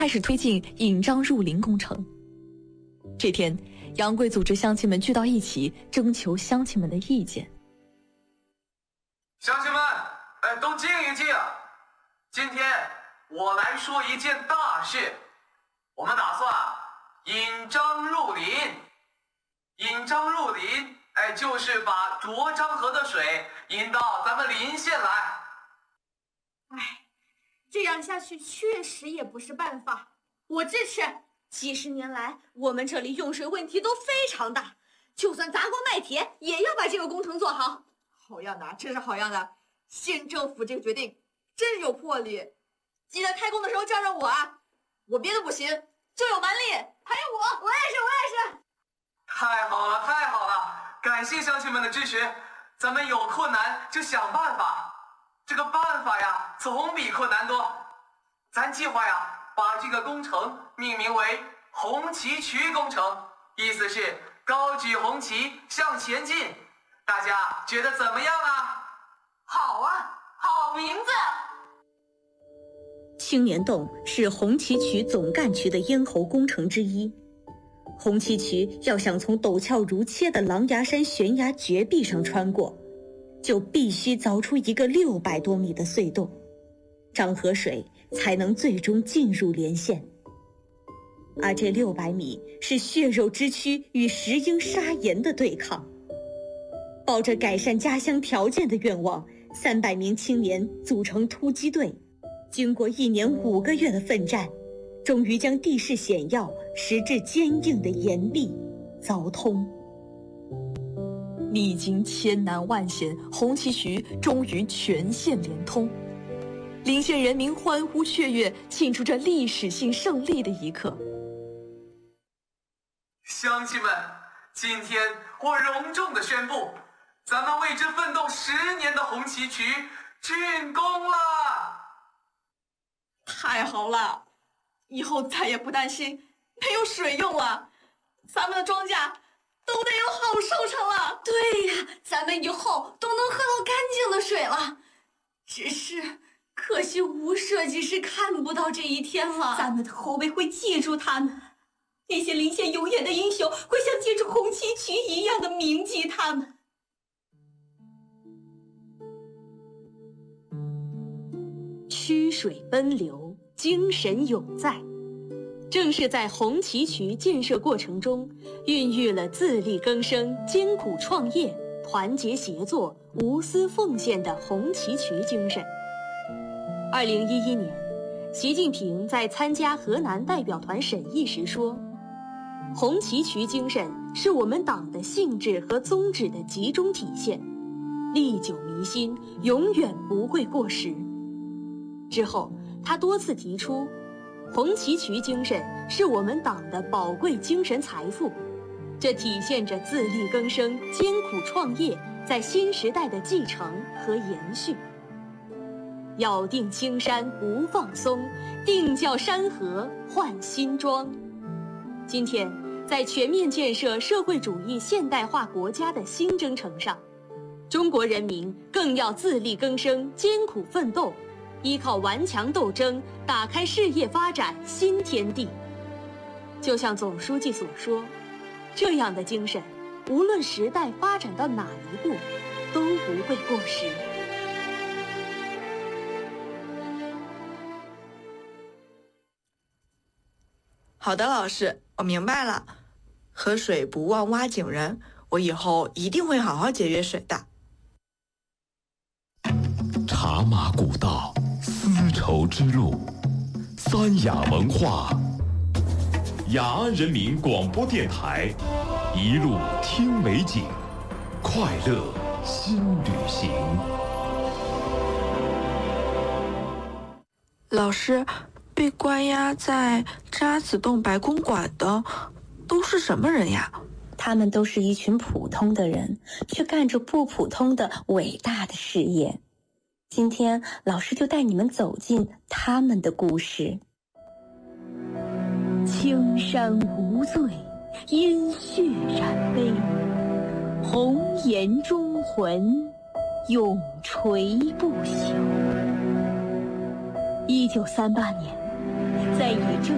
开始推进引章入林工程。这天，杨贵组织乡亲们聚到一起，征求乡亲们的意见。 乡亲们，都静一静。今天我来说一件大事，我们打算引章入林。引章入林，就是把涿漳河的水引到咱们临县来。 这样下去确实也不是办法，我支持。几十年来，我们这里用水问题都非常大，就算砸锅卖铁，也要把这个工程做好。 好样的，真是好样的！县政府这个决定真有魄力。记得开工的时候叫上我啊！我别的不行，就有蛮力。还有我也是。 太好了，太好了！感谢乡亲们的支持，咱们有困难就想办法。这个办法呀，总比困难多。咱计划呀，把这个工程命名为红旗渠工程，意思是高举红旗向前进。大家觉得怎么样啊？ 好啊，好名字。 青年洞是红旗渠总干渠的咽喉工程之一。红旗渠要想从陡峭如切的狼牙山悬崖绝壁上穿过，就必须凿出一个600多米的隧洞，漳河水才能最终进入连县。而这600米是血肉之躯与石英砂岩的对抗。抱着改善家乡条件的愿望，300名青年组成突击队，经过1年5个月的奋战，终于将地势险要、石质坚硬的岩壁凿通。 历经千难万险，红旗渠终于全线连通。临县人民欢呼雀跃，庆祝着历史性胜利的一刻。 乡亲们，今天我隆重地宣布，咱们为之奋斗10年的红旗渠竣工了！ 太好了，以后再也不担心没有水用了，咱们的庄稼都得有好收成了。 对呀，咱们以后都能喝到干净的水了。只是可惜吴设计师看不到这一天了。 咱们的后辈会记住他们，那些临县永远的英雄会像记住红旗渠一样的铭记他们。 曲水奔流，精神永在。正是在红旗渠建设过程中，孕育了自力更生、艰苦创业、团结协作、无私奉献的红旗渠精神。2011年，习近平在参加河南代表团审议时说，红旗渠精神是我们党的性质和宗旨的集中体现，历久弥新，永远不会过时。之后，他多次提出，红旗渠精神是我们党的宝贵精神财富，这体现着自力更生、艰苦创业在新时代的继承和延续。咬定青山不放松，定教山河换新装。今天，在全面建设社会主义现代化国家的新征程上，中国人民更要自力更生、艰苦奋斗，依靠顽强斗争，打开事业发展新天地。就像总书记所说，这样的精神，无论时代发展到哪一步，都不会过时。 好的，老师，我明白了。河水不忘挖井人，我以后一定会好好节约水的。 茶马古道，丝绸之路，三雅文化，雅安人民广播电台，一路听美景，快乐新旅行。 老师，被关押在渣滓洞白公馆的都是什么人呀？ 他们都是一群普通的人，却干着不普通的伟大的事业。今天老师就带你们走进他们的故事。青山无罪，因血染碑，红颜忠魂，永垂不朽。1938年，在以正